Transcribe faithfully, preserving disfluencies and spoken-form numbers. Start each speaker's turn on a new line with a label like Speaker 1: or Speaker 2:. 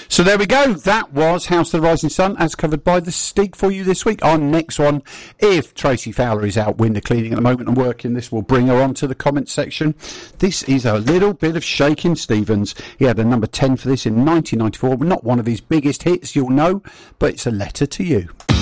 Speaker 1: So there we go. That was House of the Rising Sun, as covered by the Stig for you this week. Our next one, if Tracy Fowler is out window cleaning at the moment and working, this will bring her onto the comments section. This is a little bit of Shakin' Stevens. He had a number ten for this in nineteen ninety-four. Not one of his biggest hits, you'll know, but it's a letter to you.